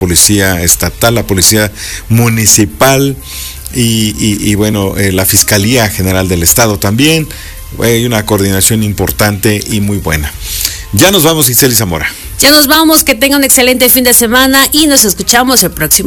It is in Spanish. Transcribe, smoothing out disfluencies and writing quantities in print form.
policía estatal, la policía municipal y bueno, la Fiscalía General del Estado también. Hay una coordinación importante y muy buena. Ya nos vamos, Iseli Zamora. Ya nos vamos, que tengan un excelente fin de semana y nos escuchamos el próximo